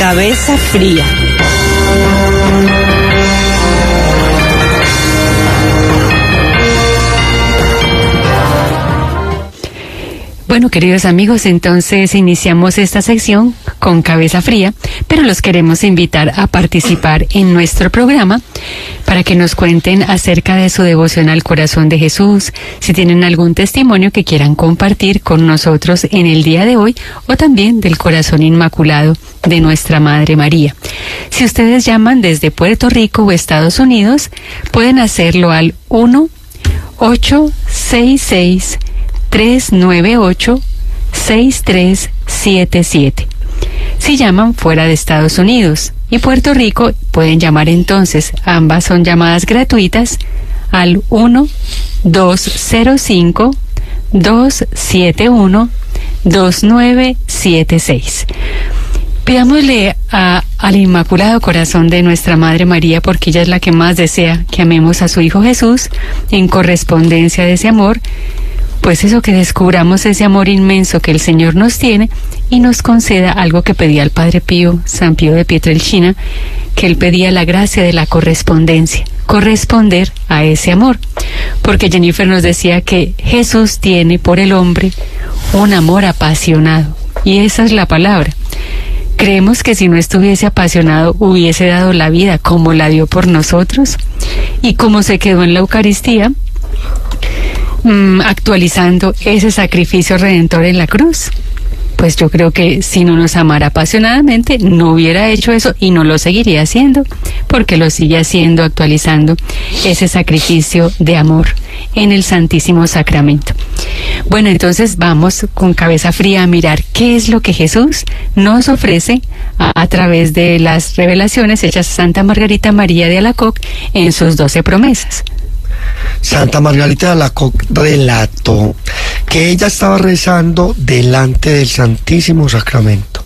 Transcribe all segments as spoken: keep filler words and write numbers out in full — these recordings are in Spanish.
Cabeza Fría. Bueno, queridos amigos, entonces iniciamos esta sección con Cabeza Fría, pero los queremos invitar a participar en nuestro programa para que nos cuenten acerca de su devoción al corazón de Jesús, si tienen algún testimonio que quieran compartir con nosotros en el día de hoy, o también del corazón inmaculado de nuestra Madre María. Si ustedes llaman desde Puerto Rico o Estados Unidos, pueden hacerlo al uno ocho seis seis tres nueve ocho seis tres siete siete. Si llaman fuera de Estados Unidos y Puerto Rico, pueden llamar entonces, ambas son llamadas gratuitas, al uno dos cero cinco dos siete uno dos nueve siete seis. Pidámosle a, al Inmaculado Corazón de nuestra Madre María, porque ella es la que más desea que amemos a su Hijo Jesús, en correspondencia de ese amor, pues eso, que descubramos ese amor inmenso que el Señor nos tiene y nos conceda algo que pedía el Padre Pío, San Pío de Pietrelcina, que él pedía la gracia de la correspondencia, corresponder a ese amor. Porque Jennifer nos decía que Jesús tiene por el hombre un amor apasionado, y esa es la palabra. Creemos que si no estuviese apasionado, hubiese dado la vida como la dio por nosotros, y como se quedó en la Eucaristía, actualizando ese sacrificio redentor en la cruz. Pues yo creo que si no nos amara apasionadamente, no hubiera hecho eso y no lo seguiría haciendo, porque lo sigue haciendo, actualizando ese sacrificio de amor en el Santísimo Sacramento. Bueno, entonces vamos con cabeza fría a mirar qué es lo que Jesús nos ofrece a, a través de las revelaciones hechas a Santa Margarita María de Alacoque en sus doce promesas. Santa Margarita de Alacoque relató que ella estaba rezando delante del Santísimo Sacramento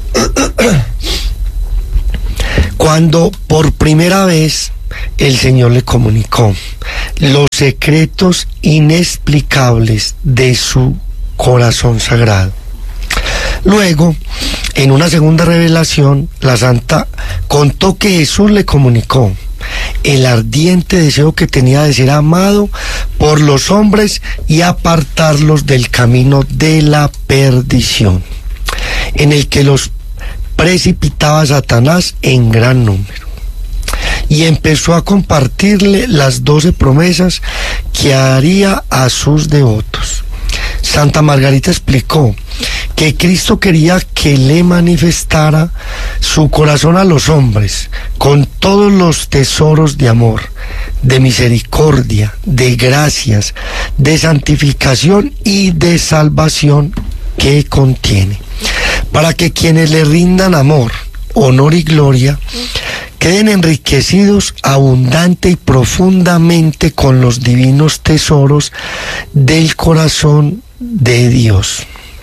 cuando por primera vez el Señor le comunicó los secretos inexplicables de su corazón sagrado. Luego, en una segunda revelación, la Santa contó que Jesús le comunicó el ardiente deseo que tenía de ser amado por los hombres y apartarlos del camino de la perdición, en el que los precipitaba Satanás en gran número. Y empezó a compartirle las doce promesas que haría a sus devotos. Santa Margarita explicó que Cristo quería que le manifestara su corazón a los hombres con todos los tesoros de amor, de misericordia, de gracias, de santificación y de salvación que contiene, para que quienes le rindan amor, honor y gloria queden enriquecidos abundante y profundamente con los divinos tesoros del corazón de Dios.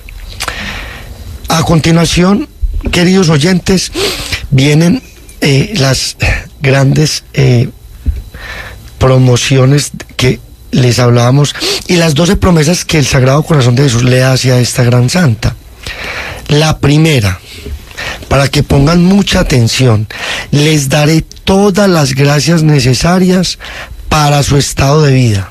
A continuación, queridos oyentes, vienen eh, las grandes eh, promociones que les hablábamos y las doce promesas que el Sagrado Corazón de Jesús le hace a esta gran santa. La primera, para que pongan mucha atención, les daré todas las gracias necesarias para su estado de vida.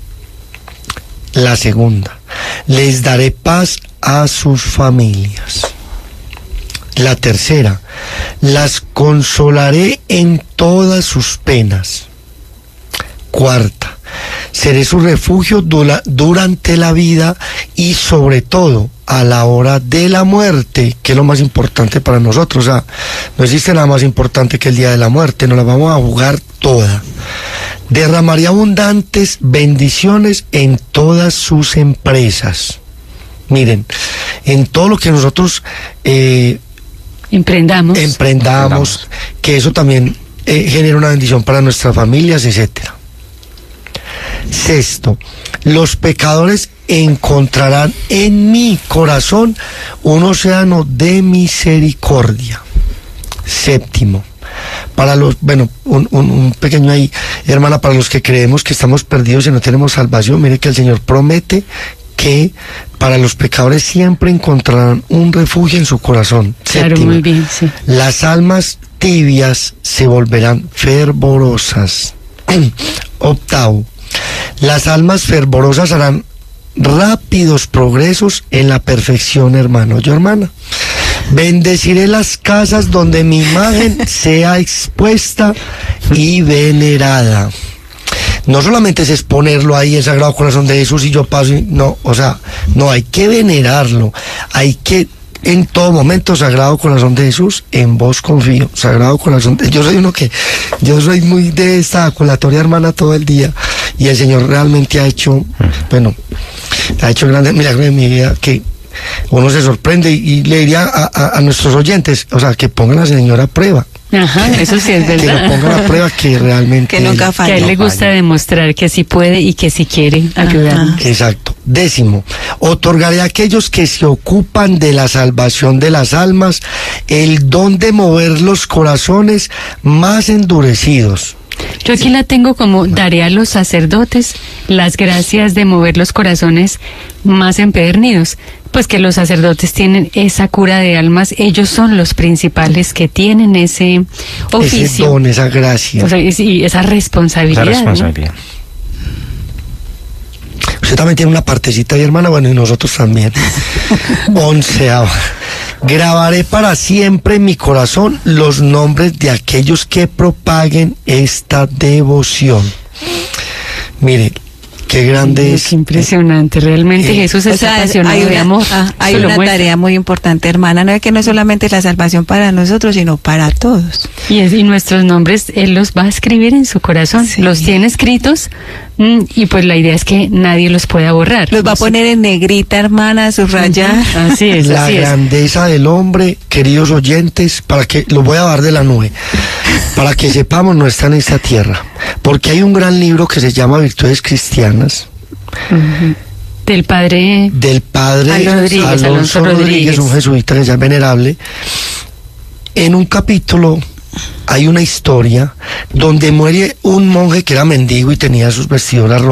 La segunda, les daré paz a sus familias. La tercera, las consolaré en todas sus penas. Cuarta, seré su refugio dura, durante la vida y sobre todo a la hora de la muerte, que es lo más importante para nosotros. O sea, no existe nada más importante que el día de la muerte, nos la vamos a jugar toda. Derramaré abundantes bendiciones en todas sus empresas. Miren, en todo lo que nosotros eh, emprendamos, emprendamos, que eso también eh, genera una bendición para nuestras familias, etcétera. Sexto, los pecadores encontrarán en mi corazón un océano de misericordia. Séptimo, para los, bueno, un, un, un pequeño ahí, hermana, para los que creemos que estamos perdidos y no tenemos salvación, mire que el Señor promete que para los pecadores siempre encontrarán un refugio en su corazón. Claro, Séptima, muy bien, sí. las almas tibias se volverán fervorosas. Octavo, las almas fervorosas harán rápidos progresos en la perfección, hermano. Yo, hermana, bendeciré las casas donde mi imagen sea expuesta y venerada. No solamente es exponerlo ahí, el Sagrado Corazón de Jesús, y yo paso, y, no, o sea, no, hay que venerarlo, hay que, en todo momento, Sagrado Corazón de Jesús, en vos confío, Sagrado Corazón de... Yo soy uno que, yo soy muy de esta aculatoria, hermana, todo el día, y el Señor realmente ha hecho, bueno, ha hecho grandes milagros en mi vida, que uno se sorprende, y, y le diría a, a, a nuestros oyentes, o sea, que pongan a la Señora a prueba. Ajá, eso sí es verdad. Que lo pongan a prueba, que realmente... Que nunca falla. Que a él le no gusta falla. demostrar que sí puede y que sí quiere ayudar. Exacto. Décimo, otorgaré a aquellos que se ocupan de la salvación de las almas el don de mover los corazones más endurecidos. Yo aquí la tengo como: daré a los sacerdotes las gracias de mover los corazones más empedernidos. Pues que los sacerdotes tienen esa cura de almas, ellos son los principales que tienen ese oficio. Ese don, esa gracia. O sea, y y esa responsabilidad. La ¿no? responsabilidad. Usted también tiene una partecita ahí, hermana, bueno, y nosotros también. Onceava. Grabaré para siempre en mi corazón los nombres de aquellos que propaguen esta devoción. Mire, qué grande Ay, es. qué impresionante, realmente eh, Jesús O está sea, apasionado hay de una, amor. ah, hay Eso lo una muestra. tarea muy importante, hermana, no es que no es solamente la salvación para nosotros, sino para todos. Y, es- y nuestros nombres Él los va a escribir en su corazón, Sí. los tiene escritos, mm, y pues la idea es que nadie los pueda borrar. Los va a No sé. poner en negrita, hermana, subrayar. Así es, La así es. grandeza del hombre, queridos oyentes, para que lo voy a dar de la nube, para que sepamos, no está en esta tierra, porque hay un gran libro que se llama Virtudes Cristianas, Ujú. Del padre. del padre Alonso Rodríguez, Alonso, Alonso Rodríguez, Rodríguez. un jesuita que ya es venerable. En un capítulo hay una historia donde muere un monje que era mendigo y tenía sus vestiduras rojas.